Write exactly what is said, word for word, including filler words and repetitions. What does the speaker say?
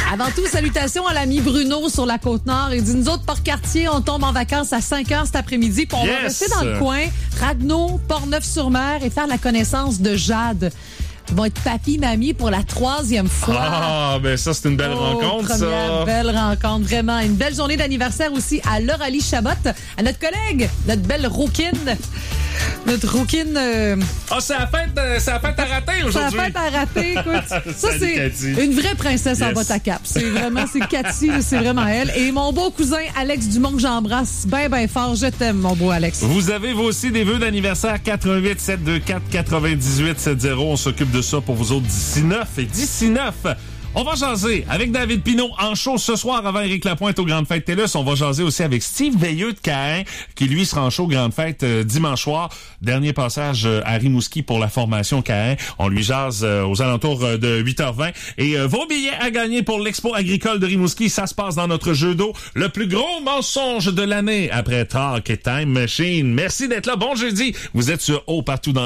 Avant tout, salutations à l'ami Bruno sur la Côte-Nord. Il dit, nous autres, Port-Cartier, on tombe en vacances à cinq heures cet après-midi. Puis on yes. va rester dans le coin, Radnor, Port-Neuf-sur-Mer et faire la connaissance de Jade. Ils vont être papi, mamie pour la troisième fois. Ah, ben ça, c'est une belle oh, rencontre, première ça. belle rencontre, vraiment. Une belle journée d'anniversaire aussi à Lauralie Chabot, à notre collègue, notre belle rouquine. Notre rouquine... Euh... Ah, c'est la fête, euh, c'est la fête à rater aujourd'hui. C'est la fête à rater, écoute. Ça, Salut, c'est Cathy. Une vraie princesse yes. en botte à cap. C'est vraiment, c'est Cathy, c'est vraiment elle. Et mon beau cousin Alex Dumont que j'embrasse bien, bien fort. Je t'aime, mon beau Alex. Vous avez vous aussi des vœux d'anniversaire quatre un huit sept deux quatre quatre-vingt-dix-huit soixante. On s'occupe de ça pour vous autres d'ici neuf et d'ici neuf. On va jaser avec David Pinault en show ce soir avant Éric Lapointe aux Grandes Fêtes TELUS. On va jaser aussi avec Steve Veilleux de Caen qui, lui, sera en show aux Grandes Fêtes euh, dimanche soir. Dernier passage euh, à Rimouski pour la formation Caen. On lui jase euh, aux alentours euh, de huit heures vingt. Et euh, vos billets à gagner pour l'Expo agricole de Rimouski, ça se passe dans notre jeu d'eau. Le plus gros mensonge de l'année après Talk et Time Machine. Merci d'être là. Bon jeudi. Vous êtes sur Haut partout dans